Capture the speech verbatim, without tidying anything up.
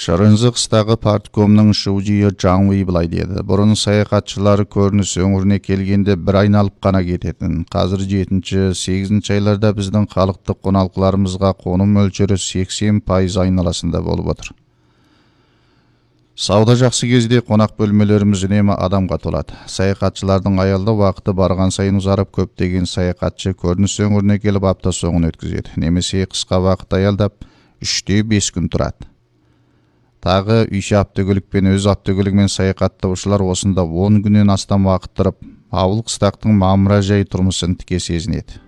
Шырынзы қыстағы парткомның шужиы Жаңуи былай деді. Бұрын саяхатшылары көрініс өңіріне келгенде бір айналып қана кететін. Қазір жетінші, сегізінші айларда біздің халықтық қоналқыларымызға қоным мөлшері сексен пайыз айналасында болып отыр. Сауда жақсы кезде қонақ бөлмелеріміз үнемі адамға толады. Саяхатшылардың аялда уақыты барған сайын ұзарып, көптеген саяхатшы көрініс өңіріне келіп апта соңын өткізеді. Немесе қысқа уақыт аялдап үште бес күн тұрады. Тағы үйші автокөлікпен өз автокөлігімен саяхаттаушылар осында он күннен астам уақыт тұрып, ауыл қыстақтың мамыражай тұрмысын тіке сезінеді.